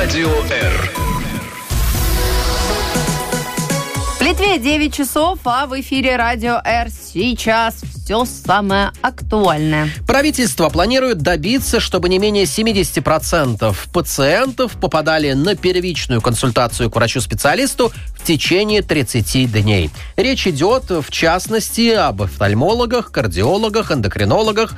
Радио Р. В Литве 9 часов, а в эфире Радио Р сейчас все самое актуальное. Правительство планирует добиться, чтобы не менее 70% пациентов попадали на первичную консультацию к врачу-специалисту в течение 30 дней. Речь идет, в частности, об офтальмологах, кардиологах, эндокринологах,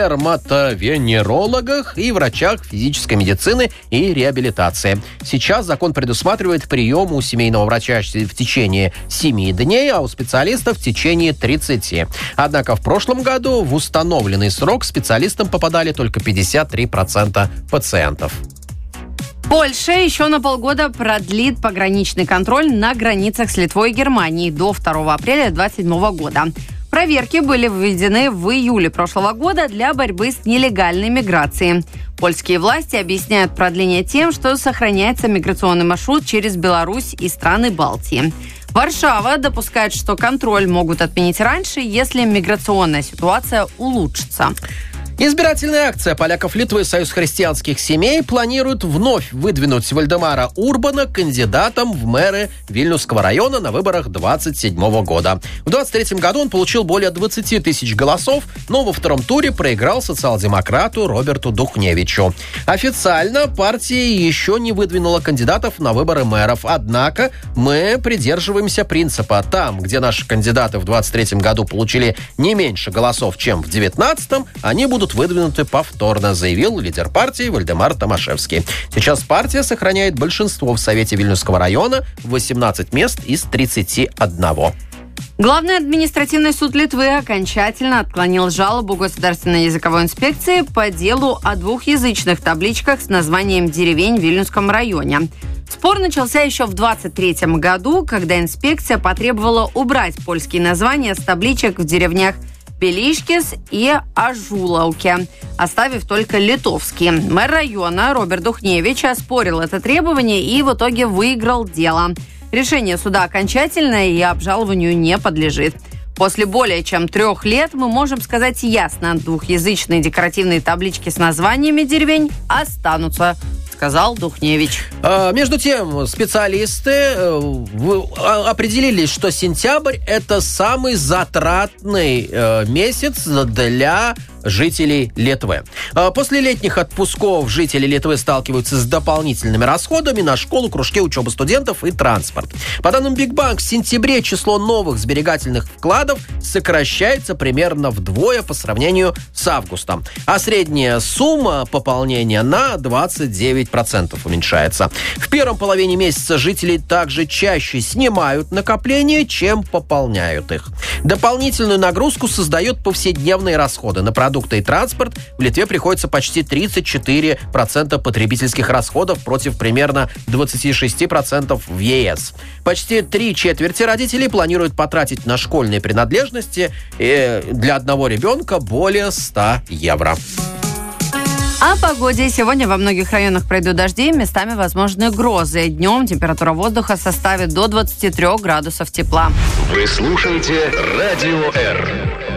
дерматовенерологах и врачах физической медицины и реабилитации. Сейчас закон предусматривает прием у семейного врача в течение 7 дней, а у специалистов в течение 30. Однако в прошлом году в установленный срок специалистам попадали только 53% пациентов. Польша еще на полгода продлит пограничный контроль на границах с Литвой и Германией до 2 апреля 2027 года. Проверки были введены в июле прошлого года для борьбы с нелегальной миграцией. Польские власти объясняют продление тем, что сохраняется миграционный маршрут через Беларусь и страны Балтии. Варшава допускает, что контроль могут отменить раньше, если миграционная ситуация улучшится. Избирательная акция поляков Литвы «Союз христианских семей» планирует вновь выдвинуть Вальдемара Урбана кандидатом в мэры Вильнюсского района на выборах 27 года. В 23 году он получил более 20 тысяч голосов, но во втором туре проиграл социал-демократу Роберту Духневичу. Официально партия еще не выдвинула кандидатов на выборы мэров, однако мы придерживаемся принципа: там, где наши кандидаты в 23 году получили не меньше голосов, чем в 19-м, они будут выдвинуты повторно, заявил лидер партии Вальдемар Томашевский. Сейчас партия сохраняет большинство в Совете Вильнюсского района, 18 мест из 31. Главный административный суд Литвы окончательно отклонил жалобу Государственной языковой инспекции по делу о двухязычных табличках с названием деревень в Вильнюсском районе. Спор начался еще в 23 году, когда инспекция потребовала убрать польские названия с табличек в деревнях Белишкис и Ажулауке, оставив только литовские. Мэр района Роберт Духневич оспорил это требование и в итоге выиграл дело. Решение суда окончательное и обжалованию не подлежит. После более чем 3 лет мы можем сказать ясно: двухязычные декоративные таблички с названиями деревень останутся, сказал Духневич. Между тем, специалисты определились, что сентябрь – это самый затратный месяц для жителей Литвы. После летних отпусков жители Литвы сталкиваются с дополнительными расходами на школу, кружки, учебу студентов и транспорт. По данным Big Bank, в сентябре число новых сберегательных вкладов сокращается примерно вдвое по сравнению с августом, а средняя сумма пополнения на 29% уменьшается. В первом половине месяца жители также чаще снимают накопления, чем пополняют их. Дополнительную нагрузку создают повседневные расходы. На продукты и транспорт в Литве приходится почти 34% потребительских расходов против примерно 26% в ЕС. Почти 3/4 родителей планируют потратить на школьные принадлежности для одного ребенка более 100 евро. О погоде. Сегодня во многих районах пройдут дожди, местами возможны грозы. Днем температура воздуха составит до 23 градусов тепла. Вы слушаете Радио Р.